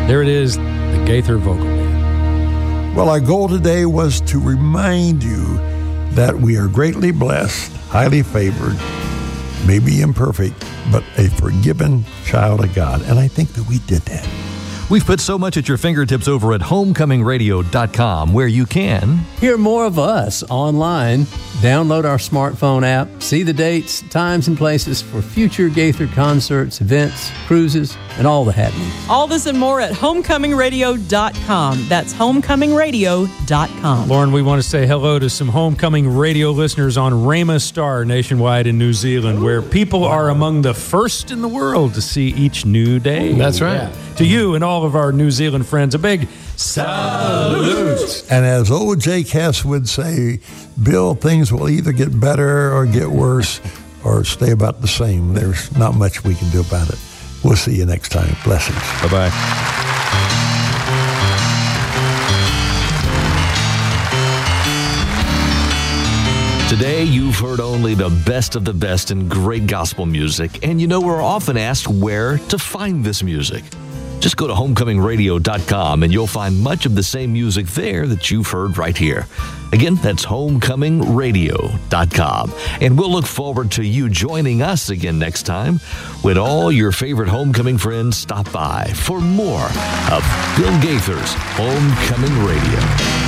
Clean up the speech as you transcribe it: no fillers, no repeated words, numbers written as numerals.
There it is, the Gaither Vocal Band. Well, our goal today was to remind you that we are greatly blessed, highly favored, maybe imperfect, but a forgiven child of God. And I think that we did that. We've put so much at your fingertips over at homecomingradio.com, where you can hear more of us online, download our smartphone app, see the dates, times, and places for future Gaither concerts, events, cruises, and all the happenings. All this and more at homecomingradio.com. That's homecomingradio.com. Lauren, we want to say hello to some Homecoming Radio listeners on Rhema Star nationwide in New Zealand, where people are among the first in the world to see each new day. That's right. Yeah. To you and all of our New Zealand friends, a big salute. And as old Jay Cass would say, Bill, things will either get better or get worse or stay about the same. There's not much we can do about it. We'll see you next time. Blessings. Bye-bye. Today, you've heard only the best of the best in great gospel music, and you know we're often asked where to find this music. Just go to homecomingradio.com and you'll find much of the same music there that you've heard right here. Again, that's homecomingradio.com. And we'll look forward to you joining us again next time when all your favorite homecoming friends stop by for more of Bill Gaither's Homecoming Radio.